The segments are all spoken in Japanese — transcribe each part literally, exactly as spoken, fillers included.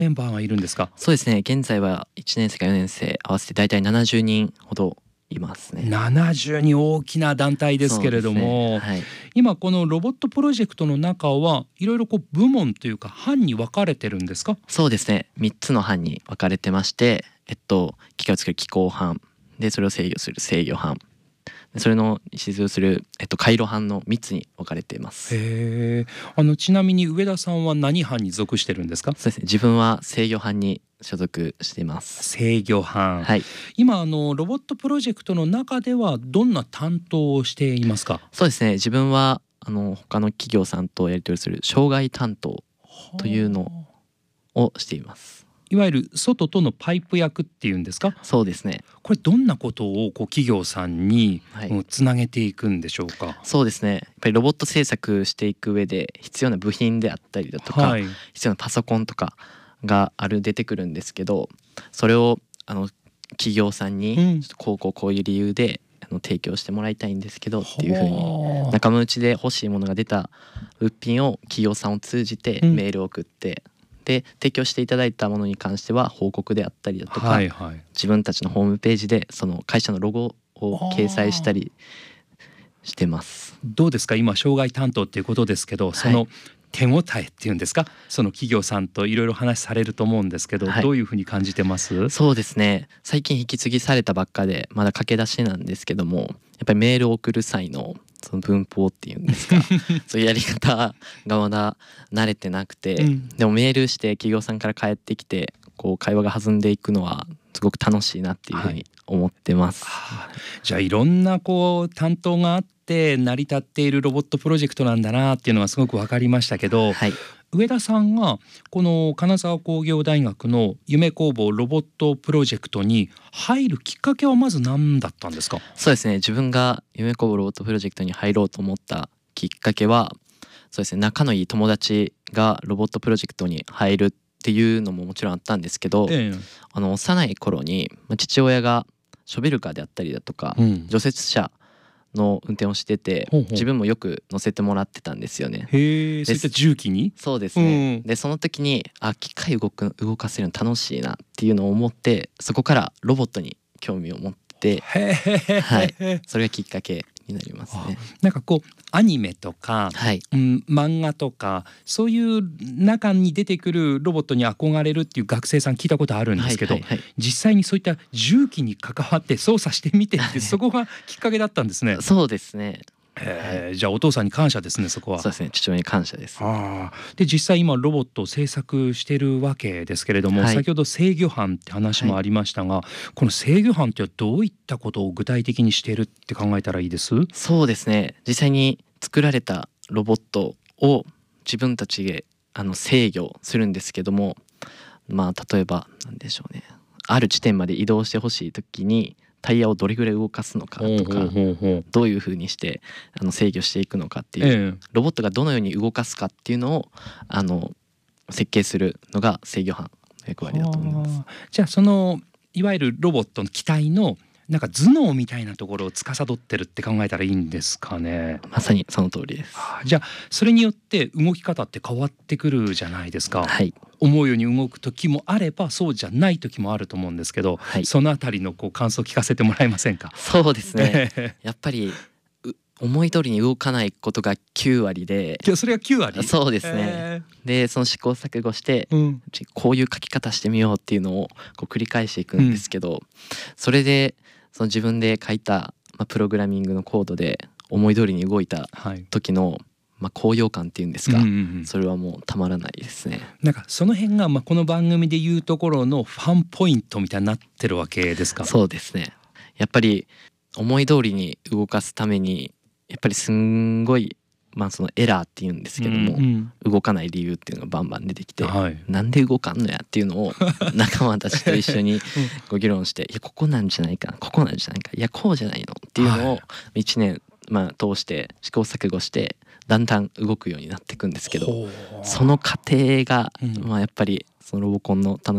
メンバーがいるんですか？ そうですね、現在はいちねん生かよねん生合わせてだいたいななじゅうにんほどいますね。 ななじゅうに大きな団体ですけれども、 ね、はい、 今このロボットプロジェクトの中はいろいろこう部門というか班に分かれてるんですか？ そうですね、みっつの班に分かれてまして、えっと、機械を作る機構班で、それを制御する制御班、それの指導する、えっと、回路班のみっつに分かれています。 へえ。あのちなみに上田さんは何班に属してるんですか？ そうですね、自分は制御班に所属しています。 制御班、 はい、 今あのロボットプロジェクトの中ではどんな担当をしていますか？ そうですね、自分はあの他の企業さんとやり取りする障害担当というのをしています。 いわゆる外とのパイプ役っていうんですか？ そうですね。 これどんなことをこう企業さんにはい、 つなげていくんでしょうか？ そうですね、やっぱりロボット製作していく上で必要な部品であったりだとか、 はい、 必要なパソコンとかがある出てくるんですけど、それをあの企業さんにうんちょっとこうこうこういう理由であの提供してもらいたいんですけどっていうふうにはあ仲間内で欲しいものが出た物品を企業さんを通じてうんメールを送って、で提供していただいたものに関しては報告であったりだとか、 はいはい、 自分たちのホームページでその会社のロゴを掲載したりしてます。 どうですか今障害担当っていうことですけど、その手応えっていうんですか、その企業さんといろいろ話されると思うんですけど、 はい、 どういうふうに感じてます？ そうですね、最近引き継ぎされたばっかでまだ駆け出しなんですけども、やっぱりメールを送る際のその文法っていうんですかそういうやり方がまだ慣れてなくて、 うん、 でもメールして企業さんから返ってきてこう会話が弾んでいくのはすごく楽しいなっていうふうに思ってます。 はあ、じゃあいろんなこう担当があって成り立っているロボットプロジェクトなんだなっていうのはすごく分かりましたけど、 はい、 上田さんがこの金沢工業大学の夢工房ロボットプロジェクトに入るきっかけはまず何だったんですか？ そうですね、自分が夢工房ロボットプロジェクトに入ろうと思ったきっかけは、そうですね、仲のいい友達がロボットプロジェクトに入るっていうのももちろんあったんですけど、 ええ、 あの幼い頃に父親がショベルカーであったりだとか、 うん、 除雪車の運転をしてて、 ほうほう、 自分もよく乗せてもらってたんですよね。 へえ、そういった重機に？ そうですね、 うん、 でその時にあ機械動く動かせるの楽しいなっていうのを思って、そこからロボットに興味を持って、 へえ、 はい、それがきっかけになりますね。 なんかこうアニメとか、 はい、 うん、漫画とかそういう中に出てくるロボットに憧れるっていう学生さん聞いたことあるんですけど、 はいはいはい、 実際にそういった重機に関わって操作してみてってそこがきっかけだったんですね。 そうですね。 へえ、じゃあお父さんに感謝ですね、そこは。 そうですね、父親に感謝です。 ああ、で実際今ロボットを製作してるわけですけれども、 はい、 先ほど制御班って話もありましたが、この制御班ってどういったことを具体的にしているって考えたらいいです？ そうですね、実際に作られたロボットを自分たちであの制御するんですけども、まあ例えばなんでしょうね、ある地点まで移動してほしい時にタイヤをどれぐらい動かすのかとか、 ほうほうほうほう、 どういうふうにしてあの制御していくのかっていう、 ええ、 ロボットがどのように動かすかっていうのをあの設計するのが制御班の役割だと思います。 はあ、じゃあそのいわゆるロボットの機体のなんか頭脳みたいなところを司ってるって考えたらいいんですかね。 まさにその通りです。 はあ、じゃあそれによって動き方って変わってくるじゃないですか。 はい、 思うように動く時もあればそうじゃない時もあると思うんですけど、 はい、 そのあたりのこう感想を聞かせてもらえませんか？ そうですねやっぱり思い通りに動かないことがきゅうわりで、 いやそれがきゅうわり？ そうですね、 えでその試行錯誤して、 ー、うん、 こういう書き方してみようっていうのをこう繰り返していくんですけど、うん、それでその自分で書いた、まあ、プログラミングのコードで思い通りに動いた時の、はい、まあ、高揚感っていうんですか、うんうんうん、それはもうたまらないですね。 なんかその辺が、まあ、この番組でいうところのファンポイントみたいになってるわけですか？ そうですね、やっぱり思い通りに動かすためにやっぱりすんごい、まあ、そのエラーっていうんですけども、うんうん、動かない理由っていうのがバンバン出てきて、はい、なんで動かんのやっていうのを仲間たちと一緒にご議論していやここなんじゃないかここなんじゃないかいやこうじゃないのっていうのをいちねん、まあ、通して試行錯誤してだんだん動くようになっていくんですけど、その過程が、まあ、やっぱりそのロボコンの楽しさ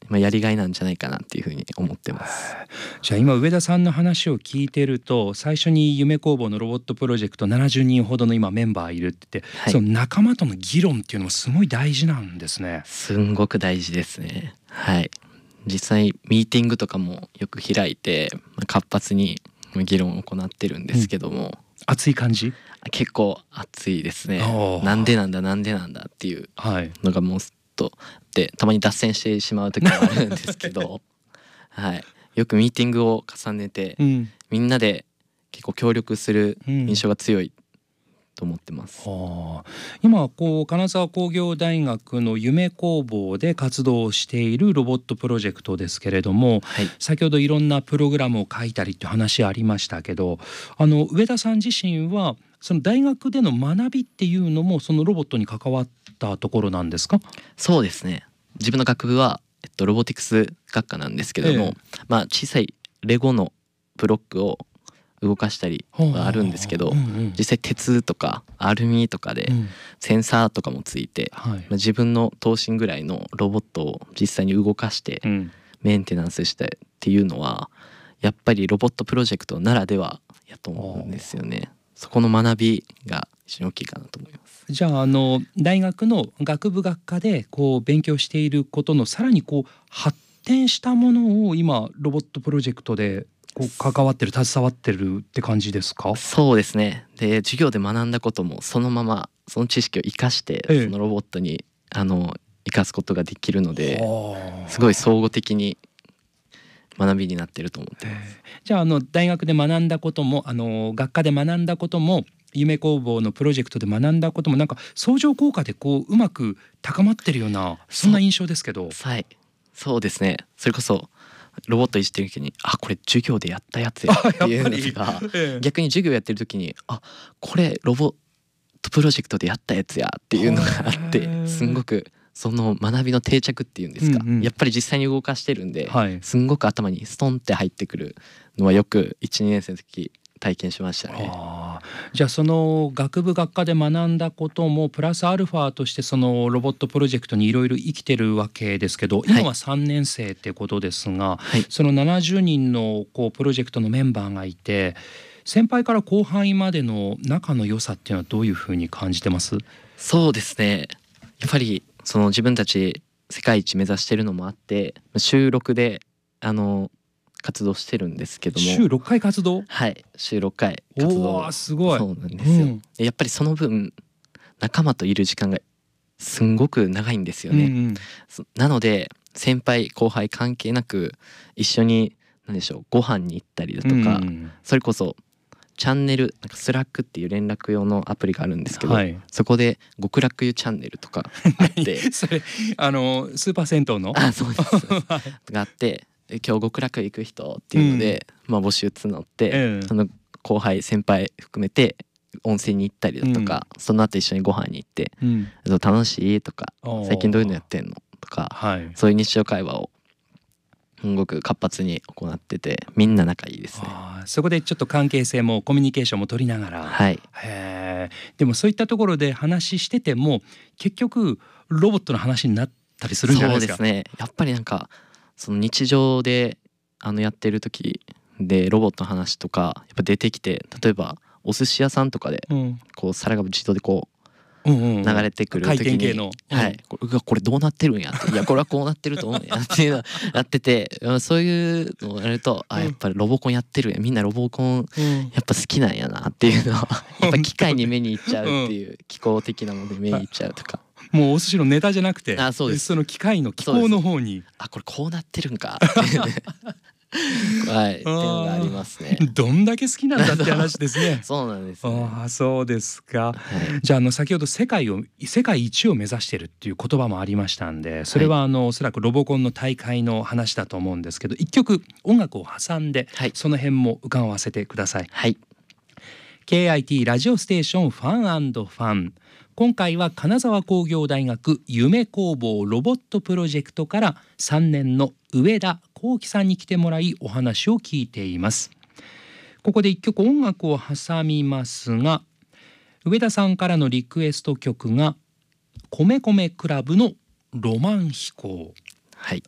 まあ、やりがいなんじゃないかなっていうふうに思ってます。 じゃあ今上田さんの話を聞いてると、最初に夢工房のロボットプロジェクトななじゅうにんほどの今メンバーいるって言って、はい、その仲間との議論っていうのもすごい大事なんですね。 すんごく大事ですね。はい、実際ミーティングとかもよく開いて活発に議論を行ってるんですけども、うん、 熱い感じ？ 結構熱いですね。なんでなんだなんでなんだっていうのがもうとでたまに脱線してしまう時もあるんですけどはい、よくミーティングを重ねて、うん、みんなで結構協力する印象が強いと思ってます。 うん、今こう金沢工業大学の夢工房で活動しているロボットプロジェクトですけれども、はい、先ほどいろんなプログラムを書いたりって話ありましたけど、あの上田さん自身はその大学での学びっていうのもそのロボットに関わったところなんですか？ そうですね、自分の学部は、えっと、ロボティクス学科なんですけれども、ええ、まあ、小さいレゴのブロックを動かしたりはあるんですけど、うんうん、実際鉄とかアルミとかでセンサーとかもついて、うん、はい、まあ、自分の等身ぐらいのロボットを実際に動かしてメンテナンスしてっていうのはやっぱりロボットプロジェクトならではやと思うんですよね。そこの学びが非常に大きいかなと思います。 じゃあ、あの大学の学部学科でこう勉強していることのさらにこう発展したものを今ロボットプロジェクトでこう関わってる携わってるって感じですか？ そうですね。で授業で学んだこともそのままその知識を生かして、ええ、そのロボットにあの生かすことができるのですごい総合的に学びになってると思ってます。 じゃあ、あの大学で学んだこともあの学科で学んだことも夢工房のプロジェクトで学んだこともなんか相乗効果でこううまく高まってるようなそんな印象ですけど。 はい、そうですね。それこそロボットいじってる時にあこれ授業でやったやつやっていうのがええ、逆に授業やってる時にあこれロボットプロジェクトでやったやつやっていうのがあってすんごくその学びの定着っていうんですか、うんうん、やっぱり実際に動かしてるんで、はい、すんごく頭にストンって入ってくるのはよくいちにねん生の時体験しましたね。 あ、じゃあその学部学科で学んだこともプラスアルファとしてそのロボットプロジェクトにいろいろ生きてるわけですけど、今はさんねん生ってことですが、はい、そのななじゅうにんのこうプロジェクトのメンバーがいて先輩から後輩までの仲の良さっていうのはどういうふうに感じてます？ そうですね、やっぱりその自分たち世界一目指してるのもあって週ろくであの活動してるんですけども、 週ろっかい活動？ はい、週ろっかい活動。 おー、すごい。 そうなんですよ、うん、やっぱりその分仲間といる時間がすんごく長いんですよね、うんうん、なので先輩後輩関係なく一緒に何でしょうご飯に行ったりだとか、うんうん、それこそチャンネルなんかスラックっていう連絡用のアプリがあるんですけど、はい、そこで極楽湯チャンネルとかあってそれあのスーパー銭湯のあそうですがあって今日極楽行く人っていうので、うん、まあ募集募って、うん、その後輩先輩含めて温泉に行ったりだとか、うん、その後一緒にご飯に行って、うん、楽しいとか最近どういうのやってんのとか、はい、そういう日常会話をすごく活発に行っててみんな仲いいですね。 あ、そこでちょっと関係性もコミュニケーションも取りながら、 はい、 へー、でもそういったところで話してても結局ロボットの話になったりするんじゃないですか？ そうですね、やっぱりなんかその日常であのやってる時でロボットの話とかやっぱ出てきて、例えばお寿司屋さんとかでこう皿が自動でこう流れてくる時に、 回転系の、 うん、はい、これどうなってるんやっていやこれはこうなってると思うんやっていうのやっててそういうのをやるとあやっぱりロボコンやってるんやみんなロボコンやっぱ好きなんやなっていうのはやっぱ機械に目にいっちゃうっていう機構的なもので目にいっちゃうとか。 もうお寿司のネタじゃなくて、 あ、そうです、 その機械の機構の方にあこれこうなってるんかっていうねはい、っていうのがありますね。 どんだけ好きなんだって話ですね。 そうなんです、ね。 ああ、そうですか。 はい、 じゃあ、あの先ほど世界を世界一を目指しているっていう言葉もありましたんで、それはあの、はい、おそらくロボコンの大会の話だと思うんですけど、一曲音楽を挟んで、はい、その辺も伺わせてください。 はい。 ケーアイティー ラジオステーションファン&ファン。今回は金沢工業大学夢工房ロボットプロジェクトからさんねんの上田幸喜さんに来てもらいお話を聞いています。ここで一曲音楽を挟みますが、上田さんからのリクエスト曲が米米クラブのロマン飛行。 はい、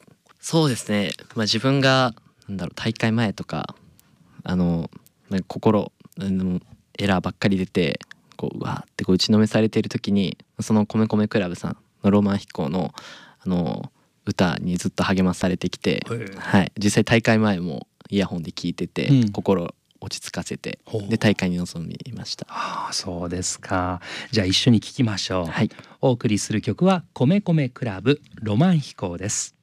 そうですね、まあ、自分がなんだろう大会前とかあのなんか心あのエラーばっかり出てこううわーってこう打ちのめされている時にその米米クラブさんのロマン飛行のあの歌にずっと励まされてきて、はい、実際大会前もイヤホンで聞いてて、うん、心落ち着かせてで大会に臨みました。 ああ、そうですか。じゃあ一緒に聞きましょう。 はい、 お送りする曲は米米クラブロマン飛行です。